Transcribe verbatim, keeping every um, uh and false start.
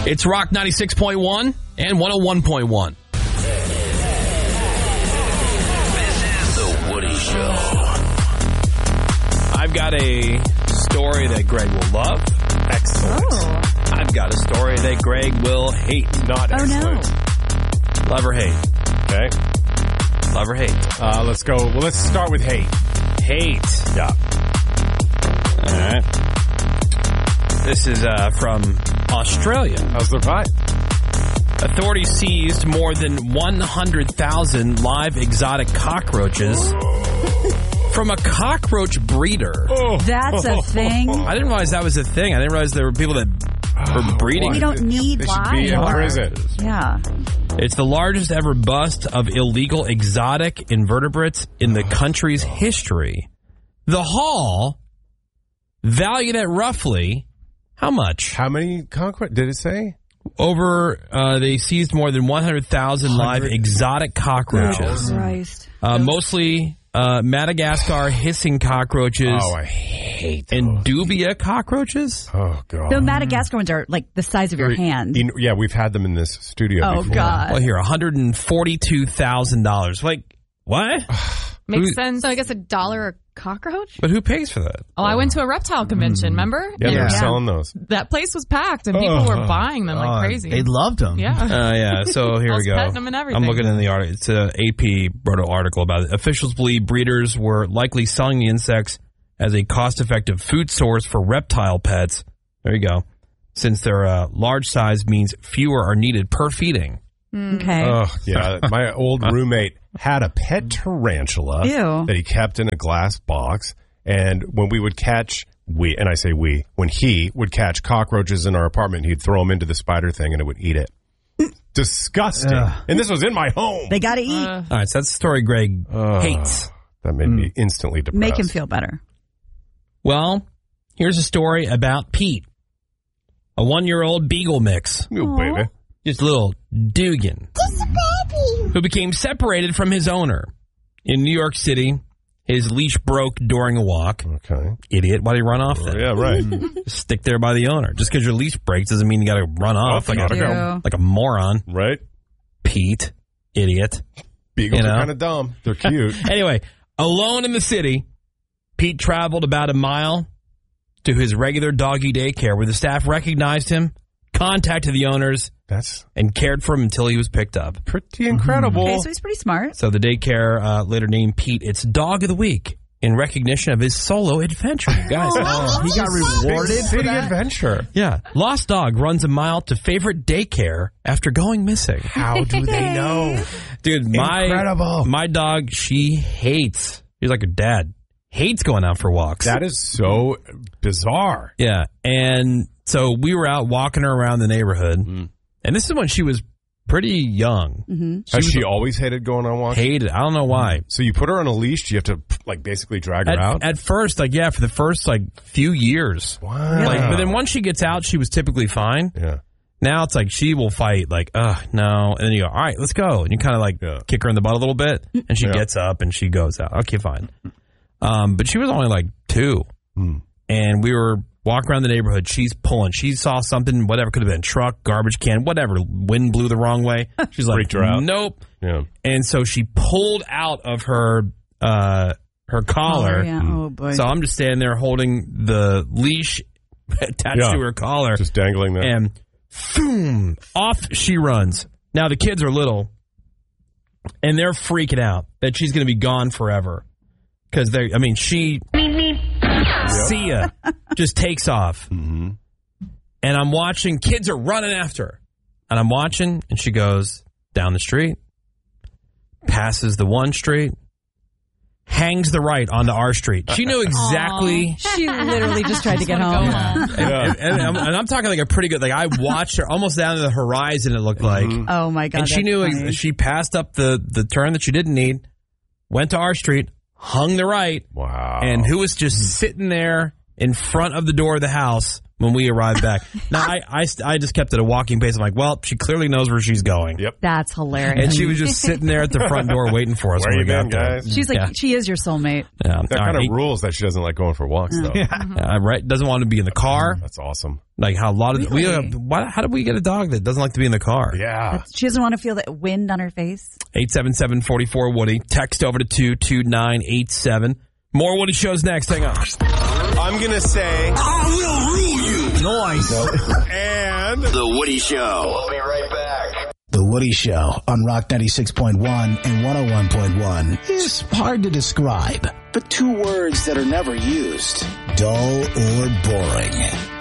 It's Rock ninety-six point one and one oh one point one. This is The Woody Show. I've got a story that Greg will love. Excellent. Oh. I've got a story that Greg will hate. Not Oh, excellent. no. Love or hate? Okay. Love or hate? Uh, let's go. Well, let's start with hate. Hate. Yeah. All right. This is uh, from Australia. How's the pie? Authorities seized more than one hundred thousand live exotic cockroaches from a cockroach breeder. Oh. That's a thing. I didn't realize that was a thing. I didn't realize there were people that were breeding. We don't need They should be in live. prison. Yeah. It's the largest ever bust of illegal exotic invertebrates in the country's history. The haul, valued at roughly, how much? How many conquest did it say? Over, uh, they seized more than one hundred thousand live exotic cockroaches. Christ. Uh, mostly uh, Madagascar hissing cockroaches Oh, I hate those. and dubia cockroaches. Oh, God. The Madagascar ones are like the size of your hand. You know, yeah, we've had them in this studio Oh, before. God. Well, here, one hundred forty-two thousand dollars. Like, what? Makes Who- sense. So I guess a dollar a cockroach? But who pays for that? Oh, I went to a reptile convention, remember? Yeah, they were Yeah. selling those. That place was packed and people were buying them like crazy. They loved them. Yeah. Uh, yeah, so here I we was go. petting them and everything. I'm looking in the article. It's an A P wrote an article about it. Officials believe breeders were likely selling the insects as a cost-effective food source for reptile pets. There you go. Since their uh, large size means fewer are needed per feeding. Okay. Oh, yeah. My old roommate had a pet tarantula Ew. that he kept in a glass box. And when we would catch, we, and I say we, when he would catch cockroaches in our apartment, he'd throw them into the spider thing and it would eat it. Disgusting. And this was in my home. They got to eat. Uh, All right, so that's the story Greg Ugh. hates. That made me instantly depressed. Make him feel better. Well, here's a story about Pete, a one-year-old beagle mix. Ooh, baby. Just a little Dugan, who became separated from his owner. In New York City, his leash broke during a walk. Okay. Idiot. Why'd he run off then? Yeah, right. Just stick there by the owner. Just because your leash breaks doesn't mean you got to run off like gotta a, go. like a moron. Right? Pete. Idiot. Beagles You know? are kind of dumb. They're cute. Anyway, alone in the city, Pete traveled about a mile to his regular doggy daycare where the staff recognized him, contacted the owners, That's and cared for him until he was picked up. pretty incredible. Okay, so he's pretty smart. So the daycare uh, later named Pete its Dog of the Week in recognition of his solo adventure. You guys, Oh, he got rewarded for City that? adventure. yeah. Lost dog runs a mile to favorite daycare after going missing. How do they know? Dude, my Incredible. my dog, she hates. She's like her dad. Hates going out for walks. That is so bizarre. Yeah, and so we were out walking her around the neighborhood, and this is when she was pretty young. Mm-hmm. Has she always hated going on walks? Hated. I don't know why. So you put her on a leash. Do you have to like basically drag her At, out? at first, like yeah, for the first like few years. wow. Like, but then once she gets out, she was typically fine. yeah. Now it's like she will fight, like, ugh, no. And then you go, all right, let's go. And you kind of like Yeah. kick her in the butt a little bit, and she Yeah. gets up and she goes out. Okay, fine. Um, but she was only like two, Hmm. and we were walking around the neighborhood. She's pulling. She saw something, whatever, could have been a truck, garbage can, whatever. Wind blew the wrong way. She's like, Freaked her out. nope. Yeah. And so she pulled out of her uh, her collar. Oh, yeah. Oh, boy. So I'm just standing there holding the leash attached Yeah. to her collar. Just dangling there. And boom, off she runs. Now the kids are little, and they're freaking out that she's going to be gone forever. Because they, I mean, she, see ya, just takes off. Mm-hmm. And I'm watching, kids are running after her. And I'm watching, and she goes down the street, passes the one street, hangs the right onto our street. She knew exactly. She literally just tried to get home. Yeah. And, and I'm, and I'm talking like a pretty good, like I watched her almost down to the horizon, it looked like. Mhm. Oh, my God. And she that's knew funny. ex- she passed up the, the turn that she didn't need, went to our street, hung the right, Wow. and who was just sitting there in front of the door of the house when we arrived back. Now, I, I, I just kept at a walking pace. I'm like, well, she clearly knows where she's going. Yep. That's hilarious. And she was just sitting there at the front door waiting for us. Where when you we been, got there. guys? She's like, Yeah. she is your soulmate. Yeah. That All kind right. of rules that she doesn't like going for walks, though. Uh, right? Doesn't want to be in the car. That's awesome. Like how a lot of we. Uh, Really? why, how did we get a dog that doesn't like to be in the car? Yeah. She doesn't want to feel that wind on her face. Eight seven seven forty four Woody. Text over to two two nine eight seven. More Woody shows next. Hang on. I'm going to say. I will rule you. Noise. And. The Woody Show. We'll be right back. The Woody Show on Rock ninety-six point one and one oh one point one is hard to describe, but two words that are never used: dull or boring.